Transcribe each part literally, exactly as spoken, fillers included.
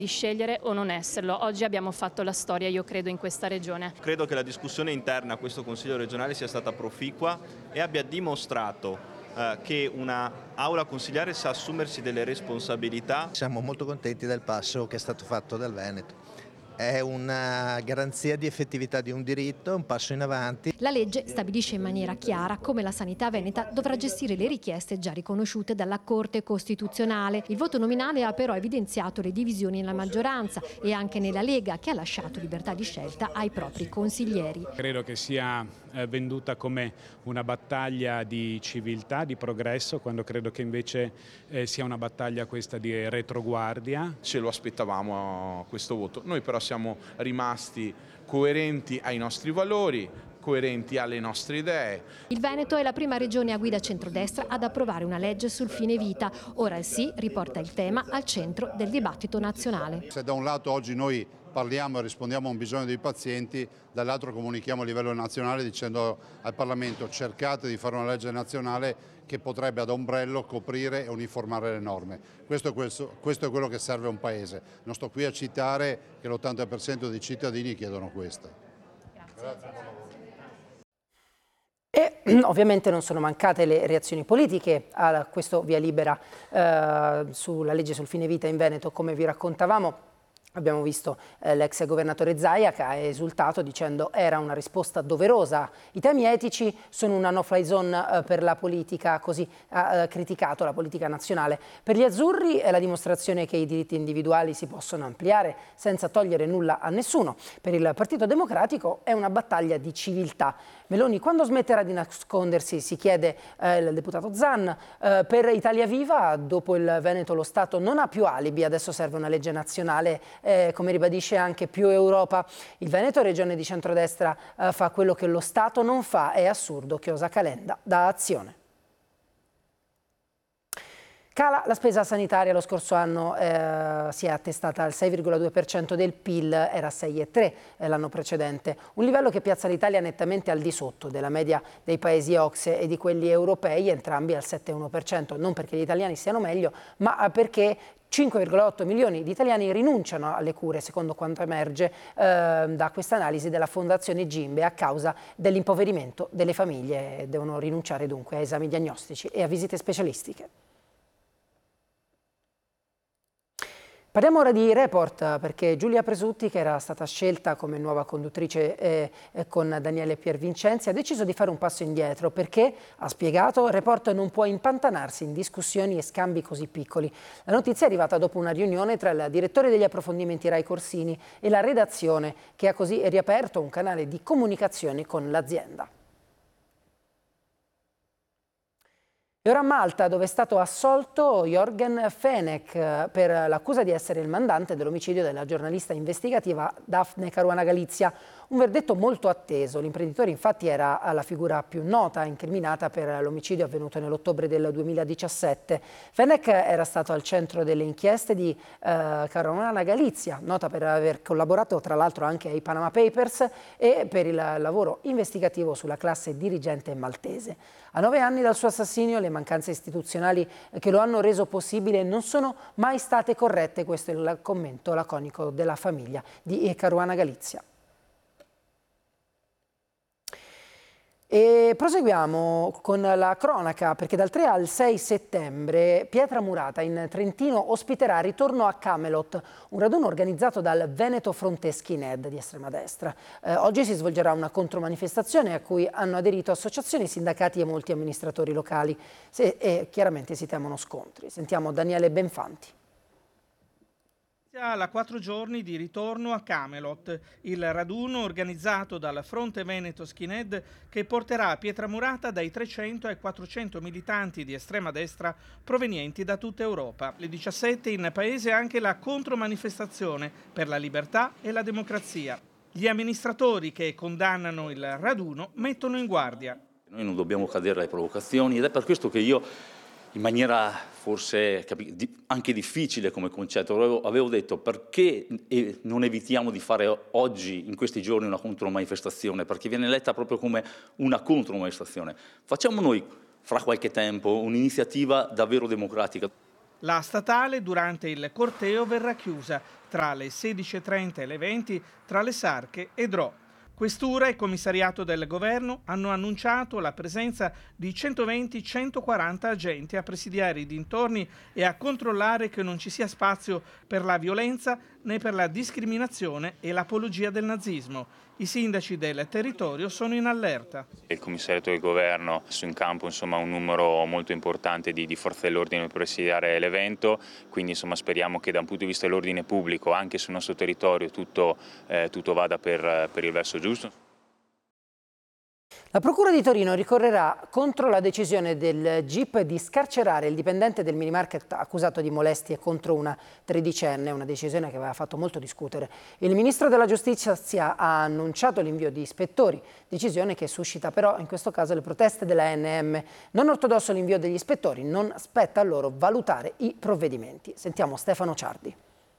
Di scegliere o non esserlo. Oggi abbiamo fatto la storia, io credo, in questa regione. Credo che la discussione interna a questo Consiglio regionale sia stata proficua e abbia dimostrato eh, che una aula consigliare sa assumersi delle responsabilità. Siamo molto contenti del passo che è stato fatto dal Veneto. È una garanzia di effettività di un diritto, un passo in avanti. La legge stabilisce in maniera chiara come la sanità veneta dovrà gestire le richieste già riconosciute dalla Corte Costituzionale. Il voto nominale ha però evidenziato le divisioni nella maggioranza e anche nella Lega, che ha lasciato libertà di scelta ai propri consiglieri. Credo che sia venduta come una battaglia di civiltà, di progresso, quando credo che invece eh, sia una battaglia questa di retroguardia. Ce lo aspettavamo questo voto, noi però siamo rimasti coerenti ai nostri valori, coerenti alle nostre idee. Il Veneto è la prima regione a guida centrodestra ad approvare una legge sul fine vita. Ora il sì riporta il tema al centro del dibattito nazionale. Se da un lato oggi noi parliamo e rispondiamo a un bisogno dei pazienti, dall'altro comunichiamo a livello nazionale dicendo al Parlamento: cercate di fare una legge nazionale che potrebbe ad ombrello coprire e uniformare le norme. Questo, questo, questo è quello che serve a un Paese. Non sto qui a citare che l'ottanta per cento dei cittadini chiedono questo. Grazie. E ovviamente non sono mancate le reazioni politiche a questo via libera eh, sulla legge sul fine vita in Veneto, come vi raccontavamo. Abbiamo visto eh, l'ex governatore Zaia che ha esultato dicendo era una risposta doverosa. I temi etici sono una no-fly zone eh, per la politica, così ha eh, criticato la politica nazionale. Per gli azzurri è la dimostrazione che i diritti individuali si possono ampliare senza togliere nulla a nessuno. Per il Partito Democratico è una battaglia di civiltà. Meloni quando smetterà di nascondersi, si chiede eh, il deputato Zan. Eh, per Italia Viva, dopo il Veneto lo Stato non ha più alibi, adesso serve una legge nazionale. Eh, come ribadisce anche più Europa. Il Veneto, regione di centrodestra, eh, fa quello che lo Stato non fa, è assurdo, chiosa Calenda da Azione. Cala la spesa sanitaria, lo scorso anno eh, si è attestata al sei virgola due per cento del P I L, era sei virgola tre per cento eh, l'anno precedente, un livello che piazza l'Italia nettamente al di sotto della media dei paesi O C S E e di quelli europei, entrambi al sette virgola uno per cento, non perché gli italiani siano meglio, ma perché cinque virgola otto milioni di italiani rinunciano alle cure, secondo quanto emerge eh, da questa analisi della Fondazione Gimbe, a causa dell'impoverimento delle famiglie. Devono rinunciare dunque a esami diagnostici e a visite specialistiche. Parliamo ora di Report, perché Giulia Presutti, che era stata scelta come nuova conduttrice eh, eh, con Daniele Piervincenzi, ha deciso di fare un passo indietro perché, ha spiegato, Report non può impantanarsi in discussioni e scambi così piccoli. La notizia è arrivata dopo una riunione tra il direttore degli approfondimenti Rai Corsini e la redazione, che ha così riaperto un canale di comunicazione con l'azienda. E ora a Malta, dove è stato assolto Jorgen Fenech per l'accusa di essere il mandante dell'omicidio della giornalista investigativa Daphne Caruana Galizia. Un verdetto molto atteso. L'imprenditore infatti era la figura più nota incriminata per l'omicidio avvenuto nell'ottobre del duemiladiciassette. Fenech era stato al centro delle inchieste di eh, Caruana Galizia, nota per aver collaborato tra l'altro anche ai Panama Papers e per il lavoro investigativo sulla classe dirigente maltese. A nove anni dal suo assassinio le mancanze istituzionali che lo hanno reso possibile non sono mai state corrette, questo è il commento laconico della famiglia di Caruana Galizia. E proseguiamo con la cronaca, perché dal tre al sei settembre Pietraburata in Trentino ospiterà Ritorno a Camelot, un raduno organizzato dal Veneto Fronte Skinhead di estrema destra. Eh, oggi si svolgerà una contromanifestazione a cui hanno aderito associazioni, sindacati e molti amministratori locali. Se, e chiaramente si temono scontri. Sentiamo Daniele Benfanti. La quattro giorni di Ritorno a Camelot, il raduno organizzato dal Fronte Veneto Skinhead che porterà a Pietraburata dai trecento ai quattrocento militanti di estrema destra provenienti da tutta Europa. Le diciassette in paese anche la contromanifestazione per la libertà e la democrazia. Gli amministratori che condannano il raduno mettono in guardia. Noi non dobbiamo cadere alle provocazioni ed è per questo che io, in maniera forse anche difficile come concetto, avevo, avevo detto perché non evitiamo di fare oggi, in questi giorni, una contromanifestazione, perché viene letta proprio come una contromanifestazione. Facciamo noi, fra qualche tempo, un'iniziativa davvero democratica. La statale durante il corteo verrà chiusa. tra le sedici e trenta e le venti tra le Sarche e Dro. Questura e commissariato del governo hanno annunciato la presenza di centoventi centoquaranta agenti a presidiare i dintorni e a controllare che non ci sia spazio per la violenza né per la discriminazione e l'apologia del nazismo. I sindaci del territorio sono in allerta. Il commissariato del governo ha messo in campo insomma, un numero molto importante di, di forze dell'ordine per presidiare l'evento, quindi insomma, speriamo che da un punto di vista dell'ordine pubblico, anche sul nostro territorio, tutto, eh, tutto vada per, per il verso giusto. La Procura di Torino ricorrerà contro la decisione del G I P di scarcerare il dipendente del minimarket accusato di molestie contro una tredicenne, una decisione che aveva fatto molto discutere. Il Ministro della Giustizia ha annunciato l'invio di ispettori, decisione che suscita però in questo caso le proteste della A N M. Non ortodosso l'invio degli ispettori, non spetta a loro valutare i provvedimenti. Sentiamo Stefano Ciardi.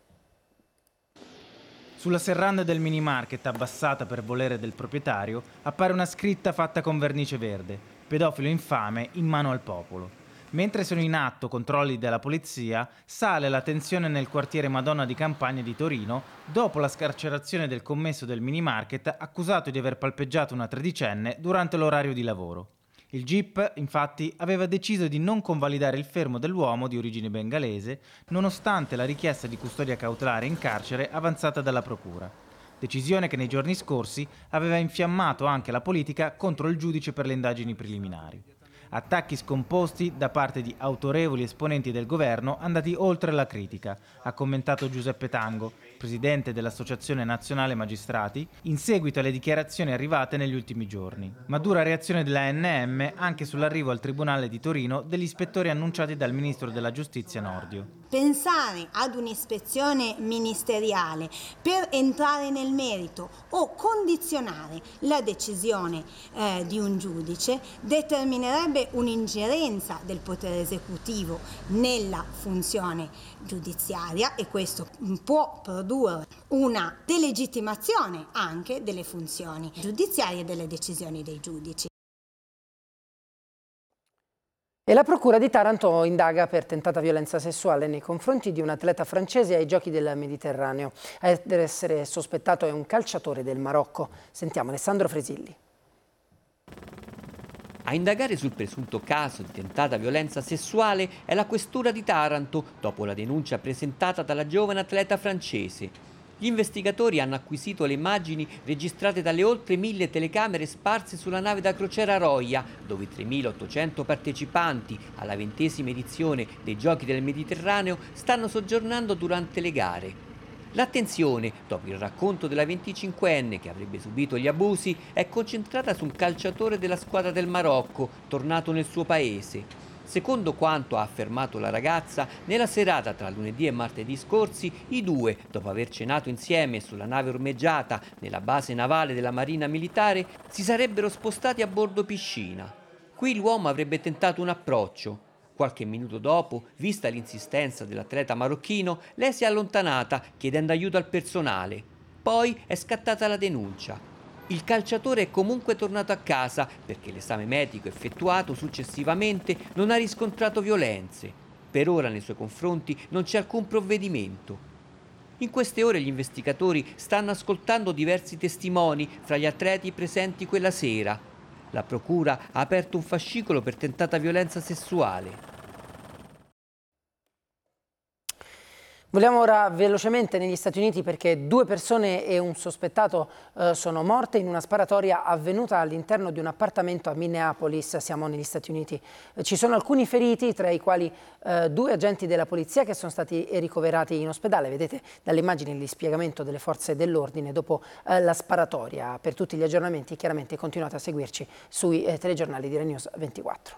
Sulla serranda del mini market, abbassata per volere del proprietario, appare una scritta fatta con vernice verde: pedofilo infame in mano al popolo. Mentre sono in atto controlli della polizia, sale la tensione nel quartiere Madonna di Campagna di Torino dopo la scarcerazione del commesso del mini market accusato di aver palpeggiato una tredicenne durante l'orario di lavoro. Il G I P, infatti, aveva deciso di non convalidare il fermo dell'uomo di origine bengalese, nonostante la richiesta di custodia cautelare in carcere avanzata dalla Procura. Decisione che nei giorni scorsi aveva infiammato anche la politica contro il giudice per le indagini preliminari. Attacchi scomposti da parte di autorevoli esponenti del governo andati oltre la critica, ha commentato Giuseppe Tango, presidente dell'Associazione Nazionale Magistrati, in seguito alle dichiarazioni arrivate negli ultimi giorni. Ma dura reazione della A N M anche sull'arrivo al Tribunale di Torino degli ispettori annunciati dal Ministro della Giustizia Nordio. Pensare ad un'ispezione ministeriale per entrare nel merito o condizionare la decisione eh, di un giudice determinerebbe un'ingerenza del potere esecutivo nella funzione giudiziaria e questo può produrre una delegittimazione anche delle funzioni giudiziarie e delle decisioni dei giudici. E la Procura di Taranto indaga per tentata violenza sessuale nei confronti di un atleta francese ai Giochi del Mediterraneo. Ad essere sospettato è un calciatore del Marocco. Sentiamo Alessandro Fresilli. A indagare sul presunto caso di tentata violenza sessuale è la questura di Taranto, dopo la denuncia presentata dalla giovane atleta francese. Gli investigatori hanno acquisito le immagini registrate dalle oltre mille telecamere sparse sulla nave da crociera Roia, dove tremilaottocento partecipanti alla ventesima edizione dei Giochi del Mediterraneo stanno soggiornando durante le gare. L'attenzione, dopo il racconto della venticinquenne che avrebbe subito gli abusi, è concentrata su un calciatore della squadra del Marocco, tornato nel suo paese. Secondo quanto ha affermato la ragazza, nella serata tra lunedì e martedì scorsi, i due, dopo aver cenato insieme sulla nave ormeggiata nella base navale della Marina Militare, si sarebbero spostati a bordo piscina. Qui l'uomo avrebbe tentato un approccio. Qualche minuto dopo, vista l'insistenza dell'atleta marocchino, lei si è allontanata chiedendo aiuto al personale. Poi è scattata la denuncia. Il calciatore è comunque tornato a casa perché l'esame medico effettuato successivamente non ha riscontrato violenze. Per ora nei suoi confronti non c'è alcun provvedimento. In queste ore gli investigatori stanno ascoltando diversi testimoni fra gli atleti presenti quella sera. La Procura ha aperto un fascicolo per tentata violenza sessuale. Vogliamo ora velocemente negli Stati Uniti perché due persone e un sospettato eh, sono morte in una sparatoria avvenuta all'interno di un appartamento a Minneapolis. Siamo negli Stati Uniti. Eh, ci sono alcuni feriti, tra i quali eh, due agenti della polizia che sono stati ricoverati in ospedale. Vedete dalle immagini il dispiegamento delle forze dell'ordine dopo eh, la sparatoria. Per tutti gli aggiornamenti chiaramente continuate a seguirci sui eh, telegiornali di RaiNews ventiquattro.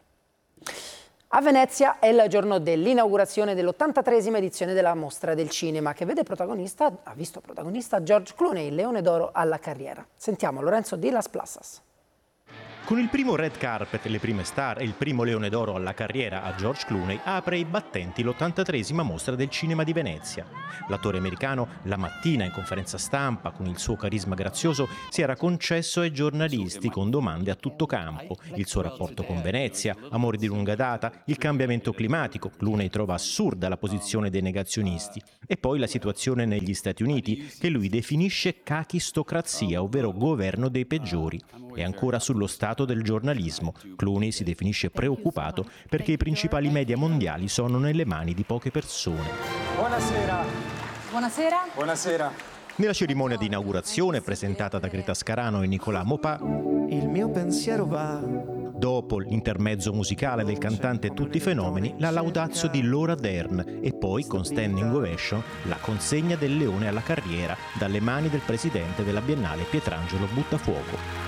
A Venezia è il giorno dell'inaugurazione dell'ottantatreesima edizione della Mostra del Cinema, che vede protagonista, ha visto protagonista George Clooney, il Leone d'Oro alla carriera. Sentiamo Lorenzo Di Las Plasas. Con il primo red carpet, le prime star e il primo leone d'oro alla carriera a George Clooney apre i battenti l'ottantatreesima mostra del cinema di Venezia. L'attore americano la mattina in conferenza stampa con il suo carisma grazioso si era concesso ai giornalisti con domande a tutto campo. Il suo rapporto con Venezia, amore di lunga data, il cambiamento climatico. Clooney trova assurda la posizione dei negazionisti. E poi la situazione negli Stati Uniti che lui definisce cachistocrazia, ovvero governo dei peggiori. E ancora sullo stato del giornalismo. Clooney si definisce preoccupato perché i principali media mondiali sono nelle mani di poche persone. Buonasera. Buonasera. Buonasera. Nella cerimonia di inaugurazione presentata da Greta Scarano e Nicolas Maupin, il mio pensiero va. Dopo l'intermezzo musicale del cantante Tutti i Fenomeni, la Laudatio di Laura Dern e poi, con standing ovation, la consegna del leone alla carriera dalle mani del presidente della Biennale Pietrangelo Buttafuoco.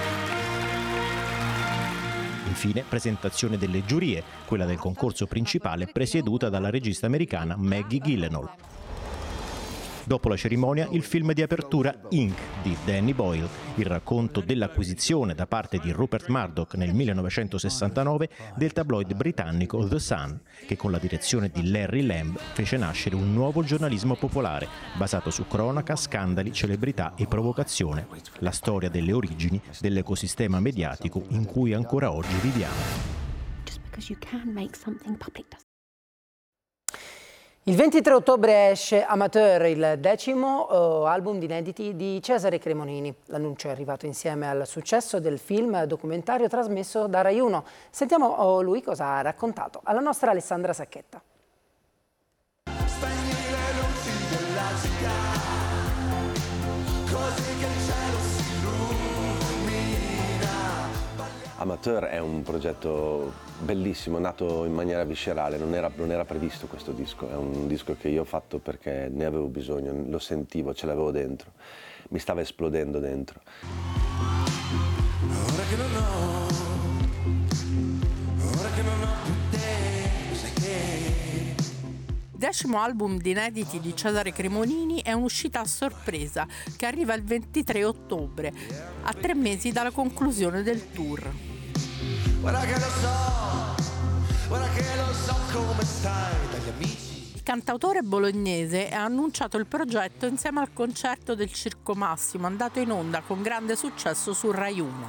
Infine, presentazione delle giurie, quella del concorso principale presieduta dalla regista americana Maggie Gyllenhaal. Dopo la cerimonia, il film di apertura Ink di Danny Boyle, il racconto dell'acquisizione da parte di Rupert Murdoch nel millenovecentosessantanove del tabloid britannico The Sun, che con la direzione di Larry Lamb fece nascere un nuovo giornalismo popolare, basato su cronaca, scandali, celebrità e provocazione, la storia delle origini dell'ecosistema mediatico in cui ancora oggi viviamo. Il ventitré ottobre esce Amateur, il decimo uh, album di inediti di Cesare Cremonini. L'annuncio è arrivato insieme al successo del film documentario trasmesso da Rai uno. Sentiamo uh, lui cosa ha raccontato alla nostra Alessandra Sacchetta. Amateur è un progetto bellissimo, nato in maniera viscerale, non era, non era previsto questo disco, è un disco che io ho fatto perché ne avevo bisogno, lo sentivo, ce l'avevo dentro, mi stava esplodendo dentro. Ora che non ho, ora che non ho più te, sai che... Decimo album di inediti di Cesare Cremonini è un'uscita a sorpresa che arriva il ventitré ottobre, a tre mesi dalla conclusione del tour. Guarda che lo so, guarda che lo so come stai dagli amici. Il cantautore bolognese ha annunciato il progetto insieme al concerto del Circo Massimo, andato in onda con grande successo su Rai uno.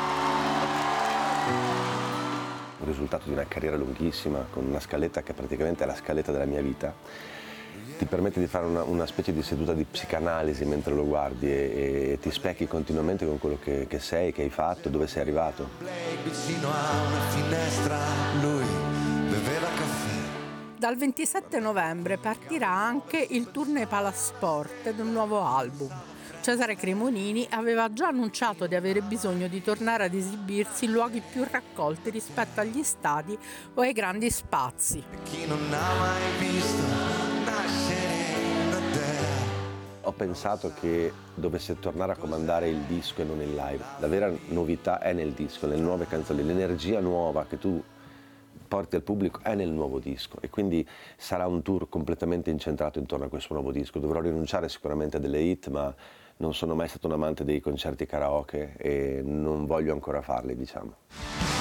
Il risultato di una carriera lunghissima, con una scaletta che praticamente è la scaletta della mia vita, ti permette di fare una, una specie di seduta di psicanalisi mentre lo guardi e, e ti specchi continuamente con quello che, che sei, che hai fatto, dove sei arrivato. Vicino a una finestra lui beveva caffè. Dal ventisette novembre partirà anche il tournée Palasport del nuovo album. Cesare Cremonini aveva già annunciato di avere bisogno di tornare ad esibirsi in luoghi più raccolti rispetto agli stadi o ai grandi spazi. Chi non ha mai visto nascere da te. Ho pensato che dovesse tornare a comandare il disco e non il live. La vera novità è nel disco, nelle nuove canzoni, l'energia nuova che tu porti al pubblico è nel nuovo disco e quindi sarà un tour completamente incentrato intorno a questo nuovo disco. Dovrò rinunciare sicuramente a delle hit, ma non sono mai stato un amante dei concerti karaoke e non voglio ancora farli, diciamo.